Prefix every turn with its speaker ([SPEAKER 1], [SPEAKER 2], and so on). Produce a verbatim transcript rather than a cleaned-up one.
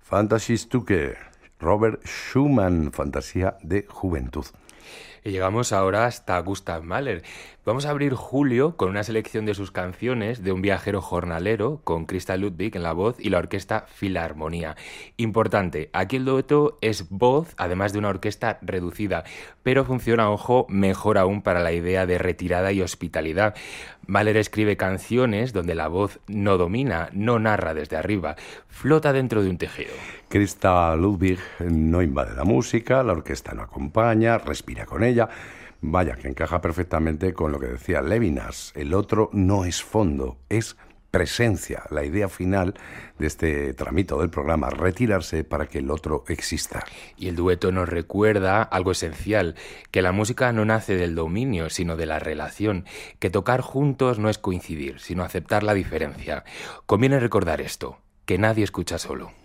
[SPEAKER 1] Fantasiestuke, Robert Schumann, Fantasía de Juventud.
[SPEAKER 2] Y llegamos ahora hasta Gustav Mahler. Vamos a abrir julio con una selección de sus canciones de un viajero jornalero con Christa Ludwig en la voz y la orquesta Filarmonía. Importante, aquí el dueto es voz, además de una orquesta reducida, pero funciona, ojo, mejor aún para la idea de retirada y hospitalidad. Mahler escribe canciones donde la voz no domina, no narra desde arriba, flota dentro de un tejido.
[SPEAKER 1] Christa Ludwig no invade la música, la orquesta no acompaña, respira con ella. Vaya, que encaja perfectamente con lo que decía Levinas. El otro no es fondo, es presencia. La idea final de este tramito del programa, retirarse para que el otro exista.
[SPEAKER 2] Y el dueto nos recuerda algo esencial, que la música no nace del dominio, sino de la relación, que tocar juntos no es coincidir, sino aceptar la diferencia. Conviene recordar esto, que nadie escucha solo.